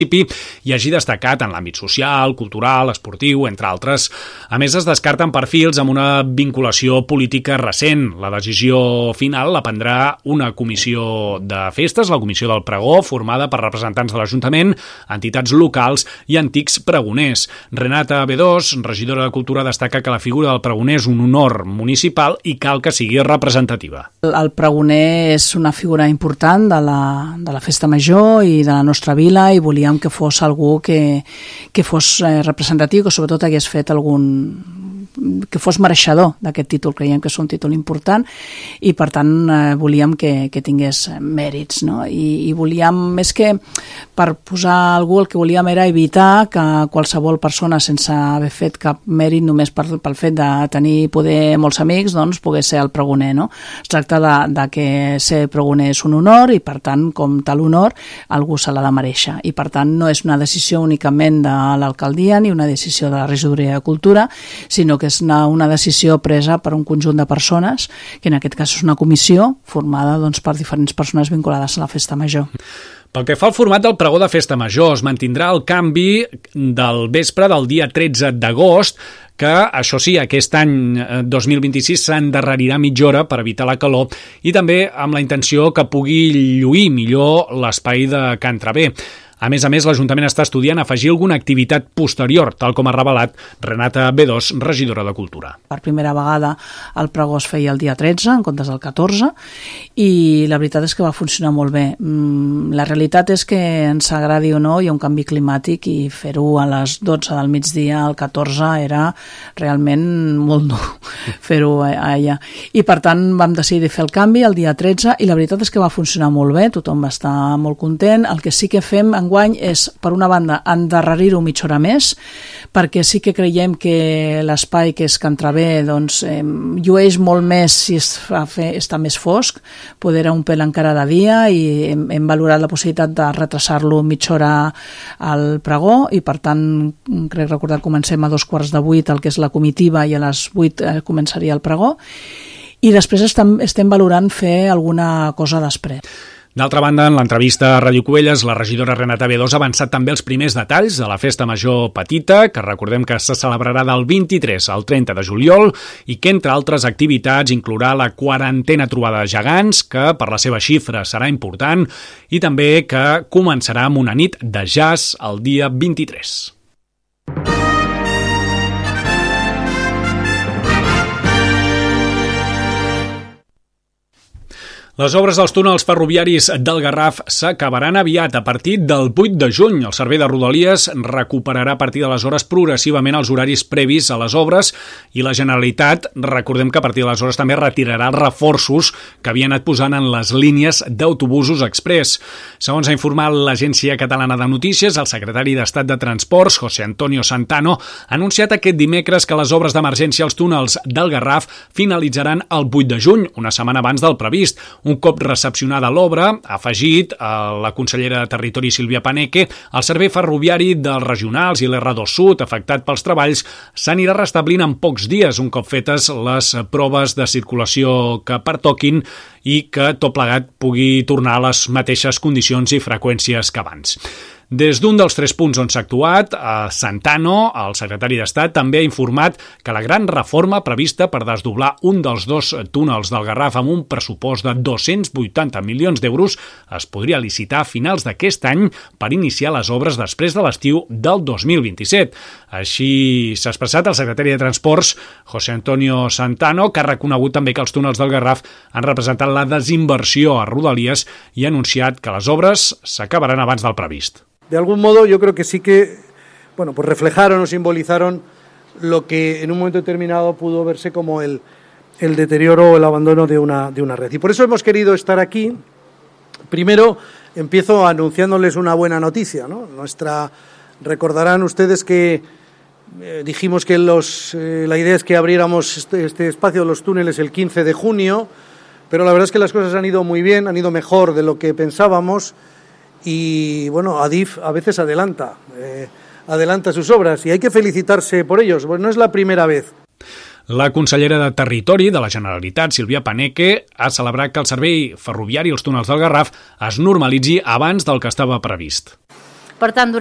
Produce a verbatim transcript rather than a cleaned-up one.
i hagi destacat en l'àmbit social, cultural, esportiu, entre altres. A més, es descarten perfils amb una vinculació política recent. La decisió final la prendrà una comissió de festes, la Comissió del Pregó, formada per representants de l'Ajuntament, entitats locals i antics pregoners. Renata Bedós, regidora de Cultura, destaca que la figura del pregoner és un honor municipal i cal que sigui representativa. El pregoner és una figura important de la, de la festa major i de la nostra vila i volíem que fos algú que, que fos representatiu, que sobretot hagués fet algun que fos mereixedor d'aquest títol. Creiem que és un títol important i per tant eh, volíem que, que tingués mèrits, no? I, i volíem, més que per posar algú, el que volíem era evitar que qualsevol persona sense haver fet cap mèrit només per, pel fet de tenir poder molts amics, doncs pogués ser el pregoner, no? Es tracta de, de que ser pregoner és un honor i per tant, com tal honor, algú se l'ha de mereixer i per tant no és una decisió únicament de l'alcaldia ni una decisió de la regidoria de Cultura, sinó que és una, una decisió presa per un conjunt de persones, que en aquest cas és una comissió formada doncs, per diferents persones vinculades a la festa major. Pel que fa al format del pregó de festa major, es mantindrà el canvi del vespre del dia tretze d'agost, que, això sí, aquest any dos mil vint-i-sis s'endarrerirà mitja hora per evitar la calor i també amb la intenció que pugui lluir millor l'espai de Can Traver. A més a més, l'Ajuntament està estudiant afegir alguna activitat posterior, tal com ha revelat Renata Bedós, regidora de Cultura. Per primera vegada el pregó es feia el dia tretze, en comptes del catorze, i la veritat és que va funcionar molt bé. La realitat és que ens agradi o no, hi ha un canvi climàtic i fer-ho a les dotze del migdia al catorze era realment molt dur fer-ho allà. I per tant vam decidir fer el canvi el dia tretze i la veritat és que va funcionar molt bé, tothom va estar molt content. El que sí que fem en enguany és, per una banda, endarrerir-ho mitja hora més, perquè sí que creiem que l'espai que és Can Traver doncs, eh, llueix molt més si es fa fer, està més fosc, poder era un pel encara de dia i hem, hem valorat la possibilitat de retrasar-lo mitja hora al pregó i per tant, crec recordar que comencem a dos quarts de vuit el que és la comitiva i a les vuit eh, començaria el pregó i després estem, estem valorant fer alguna cosa després. D'altra banda, en l'entrevista a Ràdio Cubelles, la regidora Renata Bedós ha avançat també els primers detalls de la festa major petita, que recordem que se celebrarà del vint-i-tres al trenta de juliol i que, entre altres activitats, inclourà la quarantena trobada de gegants, que per la seva xifra serà important, i també que començarà amb una nit de jazz el dia vint-i-tres. Les obres dels túnels ferroviaris del Garraf s'acabaran aviat. A partir del vuit de juny, el Servei de Rodalies recuperarà a partir d'aleshores progressivament els horaris previs a les obres i la Generalitat, recordem que a partir d'aleshores també retirarà els reforços que havia anat posant en les línies d'autobusos express. Segons ha informat l'Agència Catalana de Notícies, el secretari d'Estat de Transports, José Antonio Santano, ha anunciat aquest dimecres que les obres d'emergència als túnels del Garraf finalitzaran el vuit de juny, una setmana abans del previst. Un cop recepcionada l'obra, ha afegit a la consellera de Territori Sílvia Paneque, el servei ferroviari dels regionals i l'R dos Sud afectat pels treballs s'anirà restablint en pocs dies, un cop fetes les proves de circulació que pertoquin i que tot plegat pugui tornar a les mateixes condicions i freqüències que abans. Des d'un dels tres punts on s'ha actuat, a Santano, el secretari d'Estat, també ha informat que la gran reforma prevista per desdoblar un dels dos túnels del Garraf amb un pressupost de dos-cents vuitanta milions d'euros es podria licitar a finals d'aquest any per iniciar les obres després de l'estiu del dos mil vint-i-set. Així s'ha expressat el secretari de Transports, José Antonio Santano, que ha reconegut també que els túnels del Garraf han representat la desinversió a Rodalies i ha anunciat que les obres s'acabaran abans del previst. De algún modo yo creo que sí que bueno, pues reflejaron o simbolizaron lo que en un momento determinado pudo verse como el, el deterioro o el abandono de una, de una red. Y por eso hemos querido estar aquí. Primero empiezo anunciándoles una buena noticia, ¿no? Nuestra, recordarán ustedes que eh, dijimos que los, eh, la idea es que abriéramos este, este espacio de los túneles el quince de junio, pero la verdad es que las cosas han ido muy bien, han ido mejor de lo que pensábamos. Y bueno, Adif a veces adelanta, eh, adelanta sus obras y hay que felicitarse por ellos, pues no es la primera vez. La consellera de Territori de la Generalitat, Sílvia Paneque, ha celebrat que el servei ferroviari als túnels del Garraf es normalitzi abans del que estava previst. Per tant,